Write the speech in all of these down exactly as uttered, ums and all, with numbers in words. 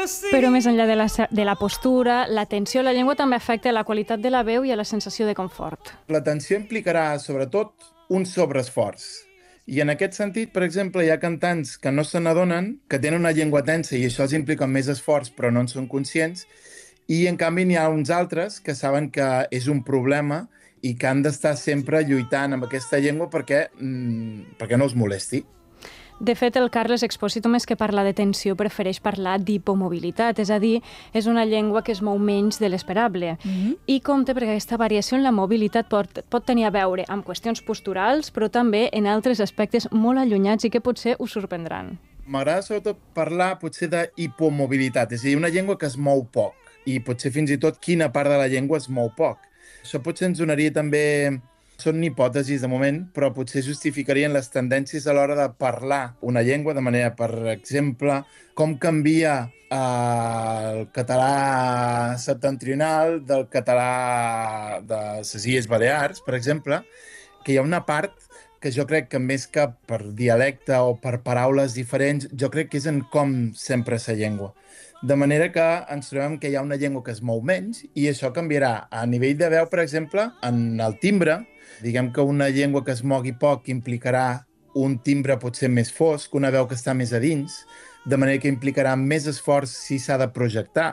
Però més enllà de la, de la postura, l'atenció a la llengua també afecta la qualitat de la veu i a la sensació de confort. L'atenció implicarà, sobretot, un sobreesforç. I en aquest sentit, per exemple, hi ha cantants que no se n'adonen, que tenen una llengua tensa i això els implica més esforç però no en són conscients, i en canvi n'hi ha uns altres que saben que és un problema i que han d'estar sempre lluitant amb aquesta llengua perquè, mmm, perquè no els molesti. De fet, el Carles Expósito, més que parlar de tensió, prefereix parlar d'hipomobilitat, és a dir, és una llengua que es mou menys de l'esperable. Mm-hmm. I compte perquè aquesta variació en la mobilitat pot, pot tenir a veure amb qüestions posturals, però també en altres aspectes molt allunyats i que potser us sorprendran. M'agrada sobretot parlar potser d'hipomobilitat, és a dir, una llengua que es mou poc, i potser fins i tot quina part de la llengua es mou poc. Això potser ens donaria també... Són hipòtesis de moment, però potser justificarien les tendències a l'hora de parlar una llengua, de manera, per exemple, com canvia eh, el català septentrional del català de les Illes Balears, per exemple, que hi ha una part que jo crec que més que per dialecte o per paraules diferents, jo crec que és en com sempre la llengua. De manera que ens trobem que hi ha una llengua que es mou menys i això canviarà a nivell de veu, per exemple, en el timbre. Diguem que una llengua que es mogui poc implicarà un timbre potser més fosc, una veu que està més a dins, de manera que implicarà més esforç si s'ha de projectar.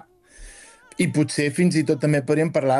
I potser fins i tot també podríem parlar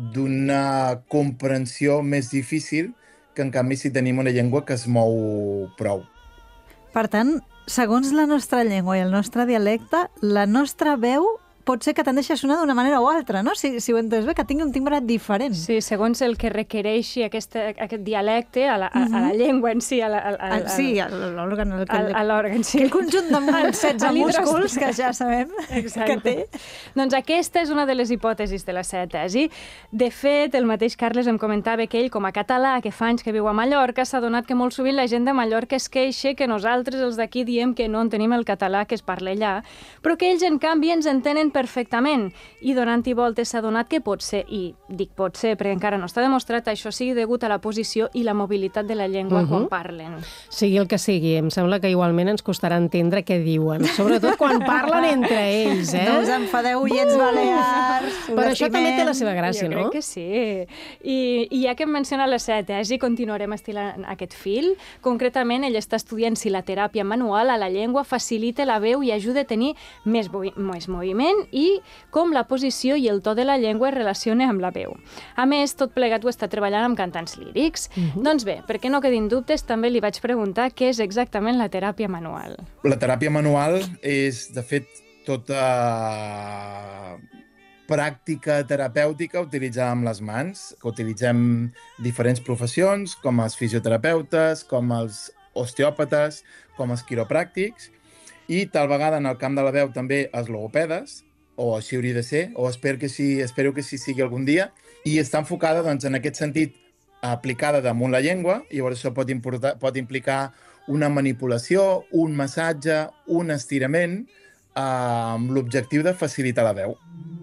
d'una comprensió més difícil que en canvi si tenim una llengua que es mou prou. Per tant, segons la nostra llengua i el nostre dialecte, la nostra veu pot ser que tendeixi a sonar d'una manera o altra, no? Si, si ho entens bé, que tingui un timbre diferent. Sí, segons el que requereixi aquest, aquest dialecte a la, a, a la llengua en si. A la, a, a, a, sí, a l'òrgan. A l'òrgan, sí. El conjunt de setze músculs que ja sabem Exacte. Que té. Doncs aquesta és una de les hipòtesis de la seva tesi. De fet, el mateix Carles em comentava que ell, com a català, que fa anys que viu a Mallorca, s'ha adonat que molt sovint la gent de Mallorca es queixa que nosaltres, els d'aquí, diem que no en tenim el català que es parla allà, però que ells, en canvi, ens entenen perfectament, i donant-hi voltes s'ha adonat que pot ser, i dic pot ser perquè encara no està demostrat, això sigui degut a la posició i la mobilitat de la llengua uh-huh. quan parlen. Sigui el que sigui, em sembla que igualment ens costarà entendre què diuen, sobretot quan parlen entre ells, eh? No us enfadeu, oients balears. Però això també té la seva gràcia, jo no? Jo crec que sí. I, i ja que hem mencionat la seva tesi, continuarem estilant aquest fil. Concretament, ell està estudiant si la teràpia manual a la llengua facilita la veu i ajuda a tenir més, més moviment i com la posició i el to de la llengua es relaciona amb la veu. A més, tot plegat ho està treballant amb cantants lírics. Uh-huh. Doncs bé, perquè no quedin dubtes, també li vaig preguntar què és exactament la teràpia manual. La teràpia manual és, de fet, tota pràctica terapèutica utilitzada amb les mans, que utilitzem diferents professions, com els fisioterapeutes, com els osteòpates, com els quiropràctics, i tal vegada en el camp de la veu també els logopedes, o així hauria de ser, o espero que sí, espero que sí sigui algun dia, i està enfocada doncs, en aquest sentit aplicada damunt la llengua, i llavors això pot, importar, pot implicar una manipulació, un massatge, un estirament, eh, amb l'objectiu de facilitar la veu.